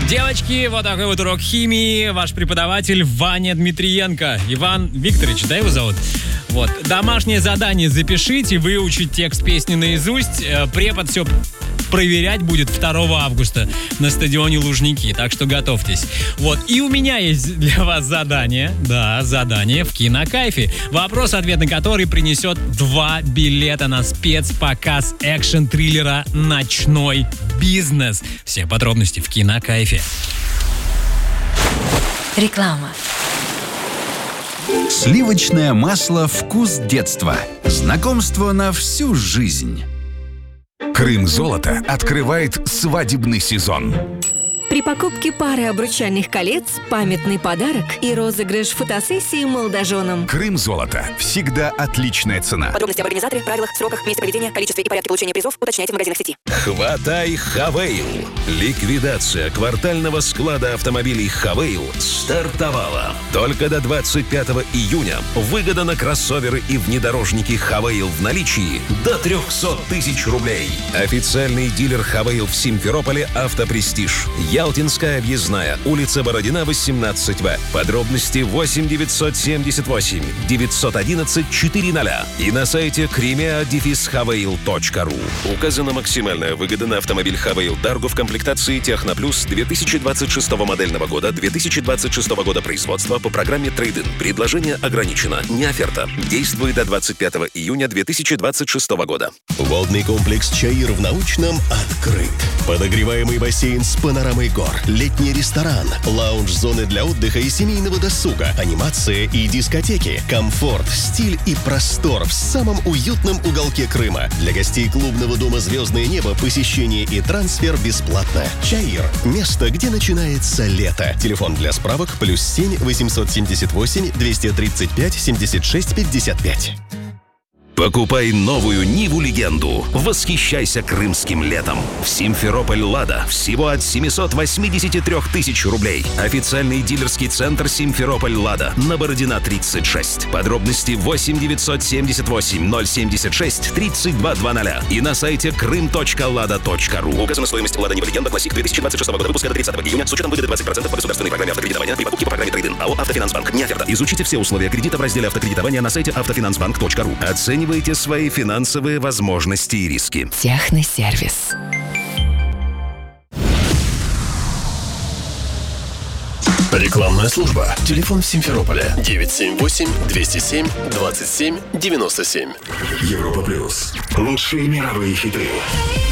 Девочки, вот такой вот урок химии. Ваш преподаватель Ваня Дмитриенко. Иван Викторович, да, его зовут? Вот. Домашнее задание запишите, выучить текст песни наизусть. Препод все проверять будет 2 августа на стадионе Лужники, так что готовьтесь. Вот, и у меня есть для вас задание, задание в Кинокайфе. Вопрос-ответ на который принесет 2 билета на спецпоказ экшн-триллера «Ночной бизнес». Все подробности в Кинокайфе. Реклама. Сливочное масло «Вкус детства». Знакомство на всю жизнь. Крым-золото открывает свадебный сезон. При покупке пары обручальных колец, памятный подарок и розыгрыш фотосессии молодоженам. Крым-золото. Всегда отличная цена. Подробности об организаторе, правилах, сроках, месте проведения, количестве и порядке получения призов уточняйте в магазинах сети. Хватай Хавейл. Ликвидация квартального склада автомобилей Хавейл стартовала. Только до 25 июня выгода на кроссоверы и внедорожники Хавейл в наличии до 300 тысяч рублей. Официальный дилер Хавейл в Симферополе «Автопрестиж». Ялтинская объездная, улица Бородина, 18В. Подробности 8 978 911 400 и на сайте crimea-havail.ru. Указана максимальная выгода на автомобиль Хавейл Дарго в комплектации Техно Плюс 2026 модельного года, 2026 года производства по программе Трейд-ин. Предложение ограничено, не оферта. Действует до 25 июня 2026 года. Водный комплекс «Чаир» в Научном открыт. Подогреваемый бассейн с панорамой гор, летний ресторан, лаунж-зоны для отдыха и семейного досуга, анимация и дискотеки, комфорт, стиль и простор в самом уютном уголке Крыма. Для гостей клубного дома «Звездное небо» посещение и трансфер бесплатно. «Чаир» – место, где начинается лето. Телефон для справок +7 878 235 76 55. Покупай новую Ниву-легенду. Восхищайся крымским летом. В Симферополь «Лада» всего от 783 тысяч рублей. Официальный дилерский центр Симферополь «Лада» на Бородина, 36. Подробности 8 978 076 3220 и на сайте krym.lada.ru. Указана стоимость «Лада Нива-легенда» классик 2026 года выпуска до 30 июня с учетом выгоды 20% по государственной программе автокредитования при покупке по программе Трейд-ин. АО «Автофинансбанк». Не оферта. Изучите все условия кредита в разделе автокредитования на сайте автофинансбанк.ру. Оценивайте свои финансовые возможности и риски. Техносервис. Рекламная служба. Телефон в Симферополе 978-207-27-97. Европа+. Лучшие мировые хиты.